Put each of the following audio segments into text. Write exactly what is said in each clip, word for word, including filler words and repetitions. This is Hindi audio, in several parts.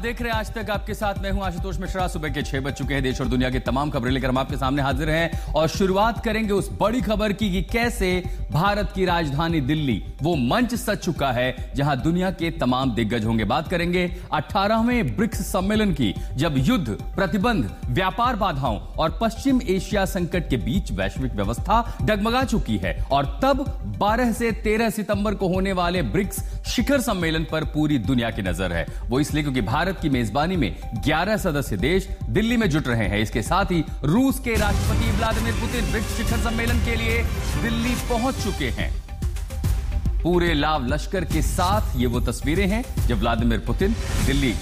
देख रहे हैं आज तक आपके साथ मैं हूं आशुतोष मिश्रा। सुबह के छह बज चुके हैं। देश और दुनिया की तमाम खबरें लेकर हम आपके सामने हाजिर हैं और शुरुआत करेंगे उस बड़ी खबर की कि कैसे भारत की राजधानी दिल्ली वो मंच सज चुका है जहां दुनिया के तमाम दिग्गज होंगे। बात करेंगे अठारहवें ब्रिक्स सम्मेलन की, जब युद्ध, प्रतिबंध, व्यापार बाधाओं और पश्चिम एशिया संकट के बीच वैश्विक व्यवस्था डगमगा चुकी है। और तब बारह से तेरह सितंबर को होने वाले ब्रिक्स शिखर सम्मेलन पर पूरी दुनिया की नजर है। वो इसलिए क्योंकि भारत की मेजबानी में ग्यारह सदस्य देश दिल्ली में जुट रहे हैं। इसके साथ ही रूस के राष्ट्रपति व्लादिमीर पुतिन ब्रिक्स शिखर सम्मेलन के लिए दिल्ली पहुंच चुके हैं। पूरे लाव लश्कर के साथ ये वो तस्वीरें हैं जब व्लादिमीर पुतिन दिल्ली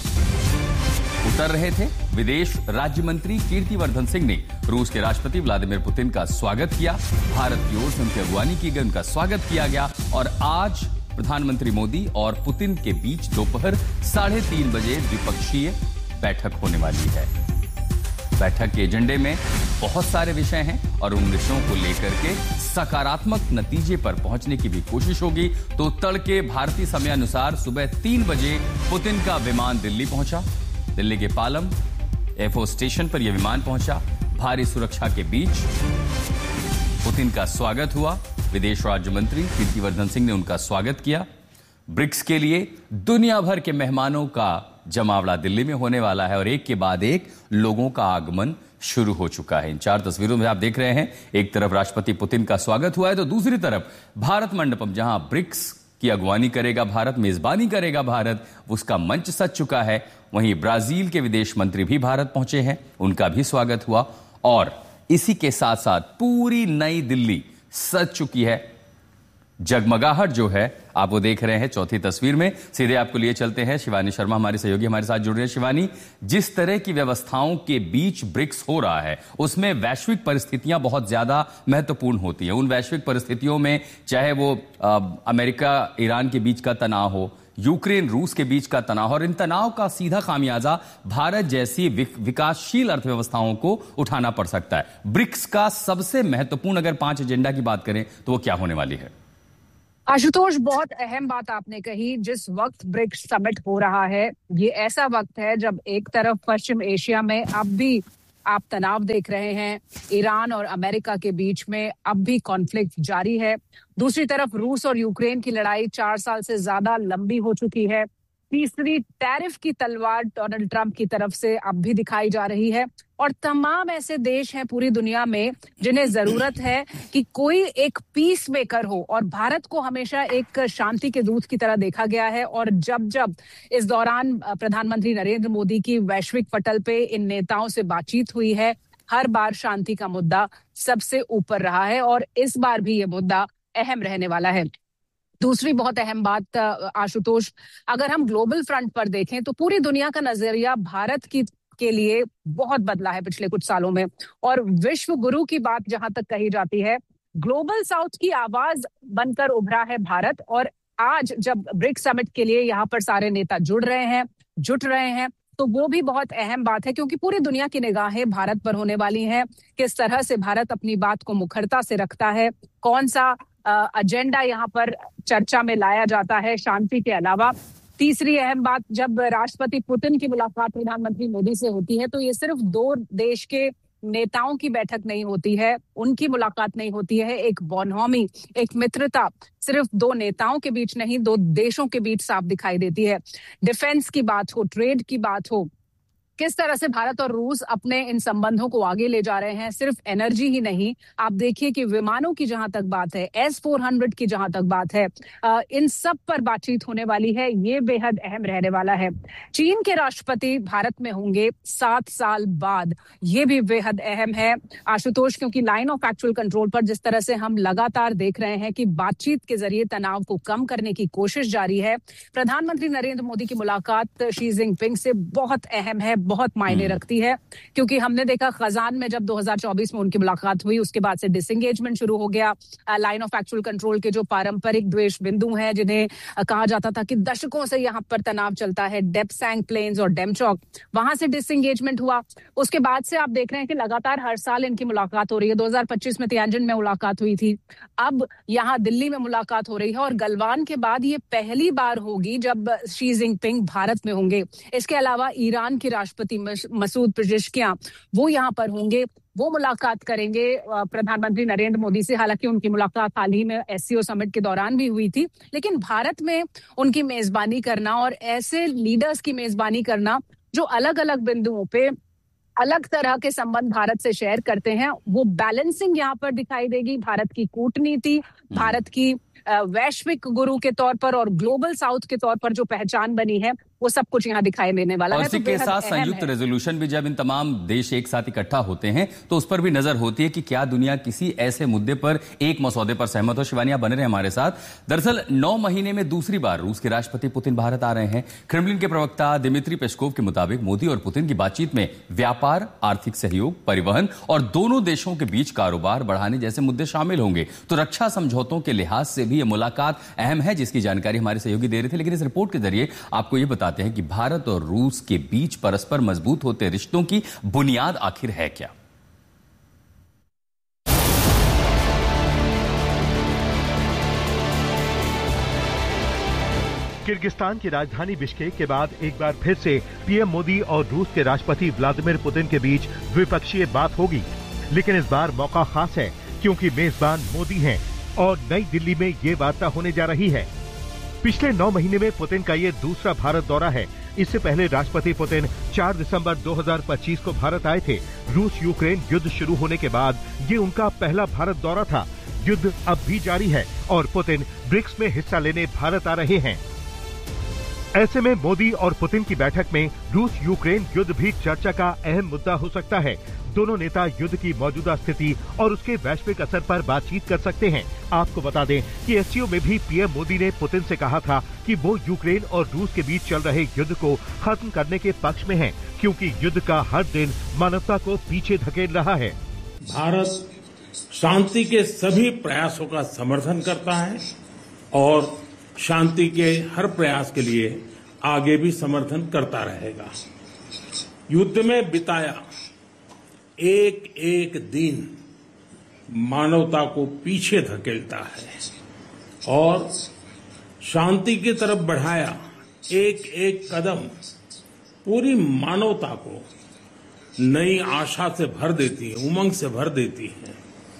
उतर रहे थे। विदेश राज्य मंत्री कीर्तिवर्धन सिंह ने रूस के राष्ट्रपति व्लादिमीर पुतिन का स्वागत किया। भारत की ओर से उनकी अगवानी की गई, उनका स्वागत किया गया। और आज प्रधानमंत्री मोदी और पुतिन के बीच दोपहर साढ़े तीन बजे द्विपक्षीय बैठक होने वाली है। बैठक के एजेंडे में बहुत सारे विषय हैं और उन विषयों को लेकर के सकारात्मक नतीजे पर पहुंचने की भी कोशिश होगी। तो तड़के भारतीय समय अनुसार सुबह तीन बजे पुतिन का विमान दिल्ली पहुंचा। दिल्ली के पालम एयरफोर्स स्टेशन पर यह विमान पहुंचा। भारी सुरक्षा के बीच पुतिन का स्वागत हुआ। विदेश राज्य मंत्री कीर्तिवर्धन सिंह ने उनका स्वागत किया। ब्रिक्स के लिए दुनिया भर के मेहमानों का जमावड़ा दिल्ली में होने वाला है और एक के बाद एक लोगों का आगमन शुरू हो चुका है। इन चार तस्वीरों में आप देख रहे हैं, एक तरफ राष्ट्रपति पुतिन का स्वागत हुआ है तो दूसरी तरफ भारत मंडपम, जहां ब्रिक्स की अगवानी करेगा भारत, मेजबानी करेगा भारत, उसका मंच सज चुका है। वहीं ब्राजील के विदेश मंत्री भी भारत पहुंचे हैं, उनका भी स्वागत हुआ। और इसी के साथ साथ पूरी नई दिल्ली सज चुकी है। जगमगाहट जो है आप वो देख रहे हैं चौथी तस्वीर में। सीधे आपको लिए चलते हैं, शिवानी शर्मा हमारी सहयोगी हमारे साथ जुड़ रही है। शिवानी, जिस तरह की व्यवस्थाओं के बीच ब्रिक्स हो रहा है उसमें वैश्विक परिस्थितियां बहुत ज्यादा महत्वपूर्ण होती हैं। उन वैश्विक परिस्थितियों में चाहे वो आ, अमेरिका ईरान के बीच का तनाव हो, यूक्रेन रूस के बीच का तनाव, और इन तनाव का सीधा खामियाजा भारत जैसी विकासशील अर्थव्यवस्थाओं को उठाना पड़ सकता है। ब्रिक्स का सबसे महत्वपूर्ण अगर पांच एजेंडा की बात करें तो वो क्या होने वाली है? आशुतोष, बहुत अहम बात आपने कही। जिस वक्त ब्रिक्स समिट हो रहा है ये ऐसा वक्त है जब एक तरफ पश्चिम एशिया में अब भी आप तनाव देख रहे हैं, ईरान और अमेरिका के बीच में अब भी कॉन्फ्लिक्ट जारी है। दूसरी तरफ रूस और यूक्रेन की लड़ाई चार साल से ज्यादा लंबी हो चुकी है। तीसरी, टैरिफ की तलवार डोनाल्ड ट्रंप की तरफ से अब भी दिखाई जा रही है। और तमाम ऐसे देश हैं पूरी दुनिया में जिन्हें जरूरत है कि कोई एक पीस मेकर हो, और भारत को हमेशा एक शांति के दूत की तरह देखा गया है। और जब जब इस दौरान प्रधानमंत्री नरेंद्र मोदी की वैश्विक पटल पे इन नेताओं से बातचीत हुई है, हर बार शांति का मुद्दा सबसे ऊपर रहा है और इस बार भी ये मुद्दा अहम रहने वाला है। दूसरी बहुत अहम बात आशुतोष, अगर हम ग्लोबल फ्रंट पर देखें तो पूरी दुनिया का नजरिया भारत की के लिए बहुत बदला है पिछले कुछ सालों में। और विश्व गुरु की बात जहां तक कही जाती है, ग्लोबल साउथ की आवाज बनकर उभरा है भारत। और आज जब ब्रिक्स समिट के लिए यहाँ पर सारे नेता जुड़ रहे हैं जुट रहे हैं तो वो भी बहुत अहम बात है, क्योंकि पूरी दुनिया की निगाहें भारत पर होने वाली हैं। किस तरह से भारत अपनी बात को मुखरता से रखता है, कौन सा एजेंडा यहाँ पर चर्चा में लाया जाता है शांति के अलावा। तीसरी अहम बात, जब राष्ट्रपति पुतिन की मुलाकात प्रधानमंत्री मोदी से होती है तो ये सिर्फ दो देश के नेताओं की बैठक नहीं होती है, उनकी मुलाकात नहीं होती है। एक बॉनहोमी, एक मित्रता सिर्फ दो नेताओं के बीच नहीं, दो देशों के बीच साफ दिखाई देती है। डिफेंस की बात हो, ट्रेड की बात हो, किस तरह से भारत और रूस अपने इन संबंधों को आगे ले जा रहे हैं। सिर्फ एनर्जी ही नहीं, आप देखिए कि विमानों की जहां तक बात है, एस फोर हंड्रेड की जहां तक बात है, आ, इन सब पर बातचीत होने वाली है। ये बेहद अहम रहने वाला है। चीन के राष्ट्रपति भारत में होंगे सात साल बाद, ये भी बेहद अहम है आशुतोष, क्योंकि लाइन ऑफ एक्चुअल कंट्रोल पर जिस तरह से हम लगातार देख रहे हैं कि बातचीत के जरिए तनाव को कम करने की कोशिश जारी है। प्रधानमंत्री नरेंद्र मोदी की मुलाकात शी जिनपिंग से बहुत अहम है, बहुत मायने रखती है, क्योंकि हमने देखा खजान में जब दो हज़ार चौबीस में उनकी मुलाकात हुई, उसके बाद से डिसएंगेजमेंट शुरू हो गया। लाइन ऑफ एक्चुअल कंट्रोल के जो पारंपरिक द्वेष बिंदु हैं, जिन्हें कहा जाता था कि दशकों से यहाँ पर तनाव चलता है, डेप्सैंग प्लेन्स और डेमचौक, वहां से डिसएंगेजमेंट हुआ। उसके बाद से आप देख रहे हैं कि लगातार हर साल इनकी मुलाकात हो रही है। दो हज़ार पच्चीस में तियानजिन में मुलाकात हुई थी, अब यहाँ दिल्ली में मुलाकात हो रही है, और गलवान के बाद ये पहली बार होगी जब शी जिनपिंग भारत में होंगे। इसके अलावा ईरान के राष्ट्रपति मसूद पेजेश्कियां वो यहाँ पर होंगे, वो मुलाकात करेंगे प्रधानमंत्री नरेंद्र मोदी से। हालांकि उनकी मुलाकात हाल ही में एससीओ समिट के दौरान भी हुई थी, लेकिन भारत में उनकी मेजबानी करना और ऐसे लीडर्स की मेजबानी करना जो अलग अलग बिंदुओं पे अलग तरह के संबंध भारत से शेयर करते हैं, वो बैलेंसिंग यहाँ पर दिखाई देगी। भारत की कूटनीति, भारत की वैश्विक गुरु के तौर पर और ग्लोबल साउथ के तौर पर जो पहचान बनी है, वो सब कुछ यहाँ दिखाई देने वाला है। और इसी के साथ संयुक्त रेजोल्यूशन भी जब इन तमाम देश एक साथ इकट्ठा होते हैं तो उस पर भी नजर होती है कि क्या दुनिया किसी ऐसे मुद्दे पर एक मसौदे पर सहमत हो। शिवानी, आप बने रहे हमारे साथ। दरअसल नौ महीने में दूसरी बार रूस के राष्ट्रपति पुतिन भारत आ रहे हैं। क्रेमलिन के प्रवक्ता दिमित्री पेस्कोव के मुताबिक मोदी और पुतिन की बातचीत में व्यापार, आर्थिक सहयोग, परिवहन और दोनों देशों के बीच कारोबार बढ़ाने जैसे मुद्दे शामिल होंगे। तो रक्षा समझौतों के लिहाज से भी यह मुलाकात अहम है, जिसकी जानकारी हमारे सहयोगी दे रहे थे। लेकिन इस रिपोर्ट के जरिए आपको यह बता हैं कि भारत और रूस के बीच परस्पर मजबूत होते रिश्तों की बुनियाद आखिर है क्या। किर्गिस्तान की राजधानी बिश्केक के बाद एक बार फिर से पीएम मोदी और रूस के राष्ट्रपति व्लादिमीर पुतिन के बीच द्विपक्षीय बात होगी। लेकिन इस बार मौका खास है, क्योंकि मेजबान मोदी हैं और नई दिल्ली में ये वार्ता होने जा रही है। पिछले नौ महीने में पुतिन का ये दूसरा भारत दौरा है। इससे पहले राष्ट्रपति पुतिन चार दिसंबर दो हज़ार पच्चीस को भारत आए थे। रूस यूक्रेन युद्ध शुरू होने के बाद ये उनका पहला भारत दौरा था। युद्ध अब भी जारी है और पुतिन ब्रिक्स में हिस्सा लेने भारत आ रहे हैं। ऐसे में मोदी और पुतिन की बैठक में रूस यूक्रेन युद्ध भी चर्चा का अहम मुद्दा हो सकता है। दोनों नेता युद्ध की मौजूदा स्थिति और उसके वैश्विक असर पर बातचीत कर सकते हैं। आपको बता दें कि एससीओ में भी पीएम मोदी ने पुतिन से कहा था कि वो यूक्रेन और रूस के बीच चल रहे युद्ध को खत्म करने के पक्ष में हैं, क्योंकि युद्ध का हर दिन मानवता को पीछे धकेल रहा है। भारत शांति के सभी प्रयासों का समर्थन करता है और शांति के हर प्रयास के लिए आगे भी समर्थन करता रहेगा। युद्ध में बिताया एक एक दिन मानवता को पीछे धकेलता है और शांति की तरफ बढ़ाया एक एक कदम पूरी मानवता को नई आशा से भर देती है, उमंग से भर देती है।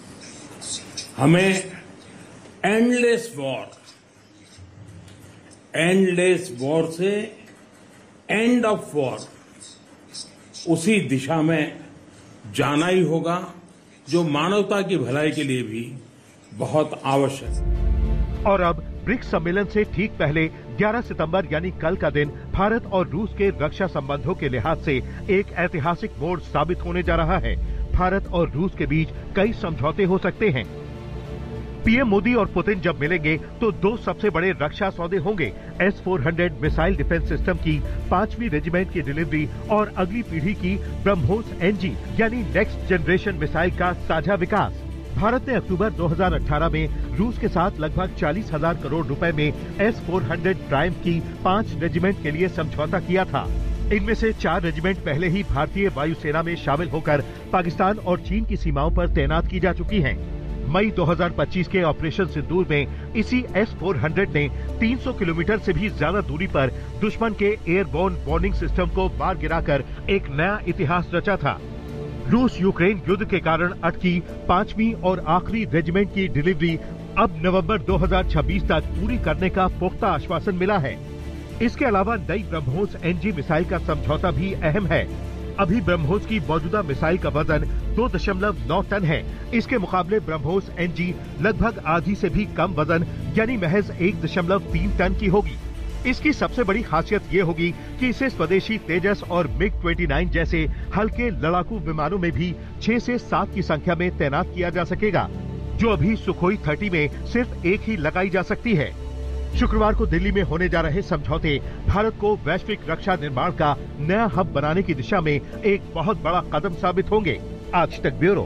हमें एंडलेस वॉर एंडलेस वॉर से एंड ऑफ वॉर उसी दिशा में जाना ही होगा, जो मानवता की भलाई के लिए भी बहुत आवश्यक है। और अब ब्रिक्स सम्मेलन से ठीक पहले ग्यारह सितंबर यानी कल का दिन भारत और रूस के रक्षा संबंधों के लिहाज से एक ऐतिहासिक मोड़ साबित होने जा रहा है। भारत और रूस के बीच कई समझौते हो सकते हैं। पीएम मोदी और पुतिन जब मिलेंगे तो दो सबसे बड़े रक्षा सौदे होंगे। S four hundred missile defence system की पांचवी रेजिमेंट की डिलीवरी और अगली पीढ़ी की ब्रह्मोस एनजी यानी नेक्स्ट जनरेशन मिसाइल का साझा विकास। भारत ने अक्टूबर दो हज़ार अठारह में रूस के साथ लगभग चालीस हजार करोड़ रुपए में एस फोर हंड्रेड ट्रायम्फ की पांच रेजिमेंट के लिए समझौता किया था। इनमें से चार रेजिमेंट पहले ही भारतीय वायुसेना में शामिल होकर पाकिस्तान और चीन की सीमाओं पर तैनात की जा चुकी हैं। मई दो हज़ार पच्चीस के ऑपरेशन सिंदूर में इसी एस फोर हंड्रेड ने तीन सौ किलोमीटर से भी ज्यादा दूरी पर दुश्मन के एयरबोर्न वार्निंग सिस्टम को मार गिराकर एक नया इतिहास रचा था। रूस यूक्रेन युद्ध के कारण अटकी पांचवी और आखिरी रेजिमेंट की डिलीवरी अब नवंबर दो हज़ार छब्बीस तक पूरी करने का पुख्ता आश्वासन मिला है। इसके अलावा नई ब्रह्मोस एनजी मिसाइल का समझौता भी अहम है। अभी ब्रह्मोस की मौजूदा मिसाइल का वजन दो दशमलव नौ टन है। इसके मुकाबले ब्रह्मोस एनजी लगभग आधी से भी कम वजन यानी महज एक दशमलव तीन टन की होगी। इसकी सबसे बड़ी खासियत ये होगी कि इसे स्वदेशी तेजस और मिग उनतीस जैसे हल्के लड़ाकू विमानों में भी छह से सात की संख्या में तैनात किया जा सकेगा, जो अभी सुखोई तीस में सिर्फ एक ही लगाई जा सकती है। शुक्रवार को दिल्ली में होने जा रहे समझौते भारत को वैश्विक रक्षा निर्माण का नया हब बनाने की दिशा में एक बहुत बड़ा कदम साबित होंगे। आज तक ब्यूरो।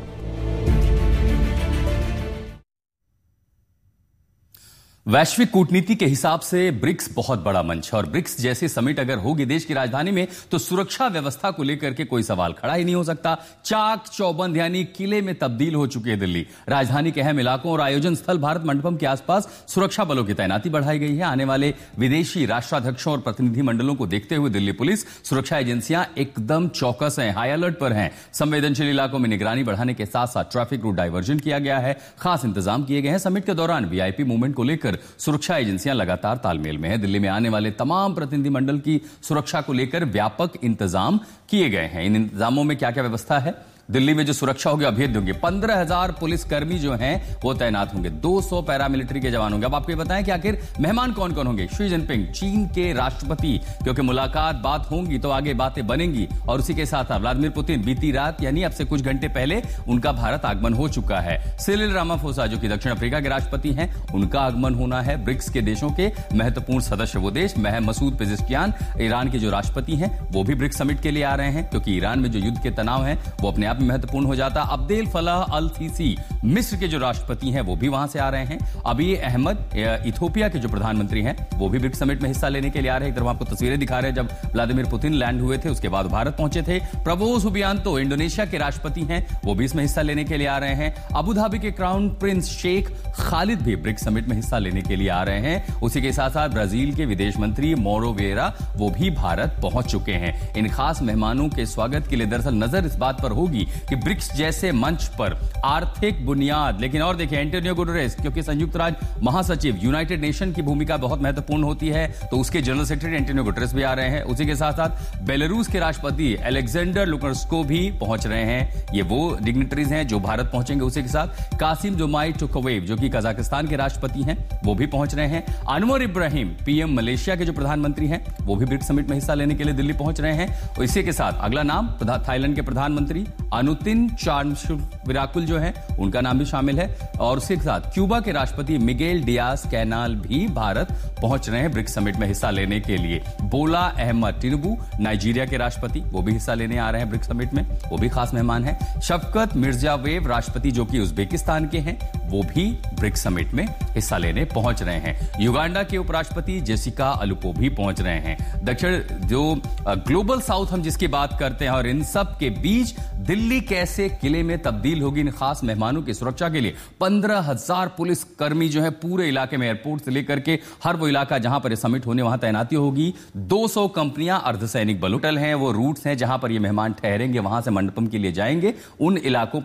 वैश्विक कूटनीति के हिसाब से ब्रिक्स बहुत बड़ा मंच है और ब्रिक्स जैसी समिट अगर होगी देश की राजधानी में तो सुरक्षा व्यवस्था को लेकर के कोई सवाल खड़ा ही नहीं हो सकता। चाक चौबंद यानी किले में तब्दील हो चुकी है दिल्ली। राजधानी के अहम इलाकों और आयोजन स्थल भारत मंडपम के आसपास सुरक्षा बलों की तैनाती बढ़ाई गई है। आने वाले विदेशी राष्ट्राध्यक्षों और प्रतिनिधि मंडलों को देखते हुए दिल्ली पुलिस सुरक्षा एजेंसियां एकदम चौकस हैं, हाई अलर्ट पर हैं। संवेदनशील इलाकों में निगरानी बढ़ाने के साथ साथ ट्रैफिक रूट डायवर्जन किया गया है। खास इंतजाम किए गए हैं। समिट के दौरान वीआईपी मूवमेंट को लेकर सुरक्षा एजेंसियां लगातार तालमेल में हैं। दिल्ली में आने वाले तमाम प्रतिनिधि मंडल की सुरक्षा को लेकर व्यापक इंतजाम किए गए हैं। इन इंतजामों में क्या क्या व्यवस्था है? दिल्ली में जो सुरक्षा होगी अभेद्य होंगे। पंद्रह हजार पुलिसकर्मी जो हैं वो तैनात होंगे। दो सौ पैरामिलिट्री के जवान होंगे। अब आपको बताएं कि आखिर मेहमान कौन कौन होंगे। शी जिनपिंग चीन के राष्ट्रपति, क्योंकि मुलाकात बात होंगी तो आगे बातें बनेंगी। और उसी के साथ व्लादिमीर पुतिन, बीती रात यानी अब से कुछ घंटे पहले उनका भारत आगमन हो चुका है। सिरिल रामाफोसा जो कि दक्षिण अफ्रीका के राष्ट्रपति हैं, उनका आगमन होना है। ब्रिक्स के देशों के महत्वपूर्ण सदस्य वो देश मसूद पेजिशकियान, ईरान के जो राष्ट्रपति हैं, वो भी ब्रिक्स समिट के लिए आ रहे हैं, क्योंकि ईरान में जो युद्ध के तनाव है वो अपने आप में महत्वपूर्ण हो जाता। अब्देल फलाह अल सीसी, मिस्र के जो राष्ट्रपति हैं, वो भी वहां से आ रहे हैं। अबी अहमद, इथियोपिया के जो प्रधानमंत्री हैं, वो भी ब्रिक्स समिट में हिस्सा लेने के लिए आ रहे हैं। एक तरफ आपको तस्वीरें दिखा रहे हैं जब व्लादिमीर पुतिन लैंड हुए थे, उसके बाद भारत पहुंचे थे। प्रबोज सुबियांतो, इंडोनेशिया के राष्ट्रपति हैं, वो भी इसमें हिस्सा लेने के लिए आ रहे हैं। अबू धाबी के क्राउन प्रिंस शेख खालिद भी ब्रिक्स समिट में हिस्सा लेने के लिए आ रहे हैं। उसी के साथ साथ ब्राजील के विदेश मंत्री मोरो वेरा, वो भी भारत पहुंच चुके हैं। इन खास मेहमानों के स्वागत के लिए दरअसल नजर इस बात पर होगी कि ब्रिक्स जैसे मंच पर आर्थिक बुनियाद, लेकिन और देखिए एंटोनियो गुटेरेस, क्योंकि संयुक्त राज्य महासचिव यूनाइटेड नेशन की भूमिका बहुत महत्वपूर्ण होती है, तो उसके जनरल सेक्रेटरी एंटोनियो गुटेरेस भी आ रहे हैं। उसी के साथ साथ बेलारूस के राष्ट्रपति अलेक्जेंडर लुकाशेंको भी पहुंच रहे हैं। ये वो डिग्निटरीज हैं जो भारत पहुंचेंगे। उसी के साथ कासिम जोमाइट टोकायेव जो कि कजाकिस्तान के राष्ट्रपति हैं, वो भी पहुंच रहे हैं। अनवर इब्राहिम, पीएम मलेशिया के जो प्रधानमंत्री हैं, वो भी ब्रिक्स समिट में हिस्सा लेने के लिए दिल्ली पहुंच रहे हैं। और इसी के साथ अगला नाम थाईलैंड के प्रधानमंत्री अनुतिन चार्नविराकुल जो है, उनका नाम भी शामिल है। और उसके साथ क्यूबा के राष्ट्रपति मिगेल डियाज कैनाल भी भारत पहुंच रहे हैं ब्रिक्स समिट में हिस्सा लेने के लिए। बोला अहमद टिनुबू, नाइजीरिया के राष्ट्रपति, वो भी हिस्सा लेने आ रहे हैं ब्रिक्स समिट में, वो भी खास मेहमान हैं। शफकत मिर्जियोयेव, राष्ट्रपति जो कि उज्बेकिस्तान के हैं, वो भी ब्रिक्स समिट में हिस्सा लेने पहुंच रहे हैं। युगांडा के उपराष्ट्रपति जेसिका अलुपो भी पहुंच रहे हैं। दक्षिण जो ग्लोबल साउथ हम जिसकी बात करते हैं, और इन सब के बीच दिल्ली कैसे किले में तब्दील होगी इन खास मेहमानों की सुरक्षा के लिए पंद्रह हजार पुलिस कर्मी जो है पूरे इलाके में, एयरपोर्ट से लेकर के हर वो इलाका जहां पर ये समिट होने वहां तैनाती होगी। दो सौ कंपनियां अर्धसैनिक बल, होटल हैं, वो रूट्स हैं जहां पर ये मेहमान ठहरेंगे, वहां से मंडपम के लिए जाएंगे। उन इलाकों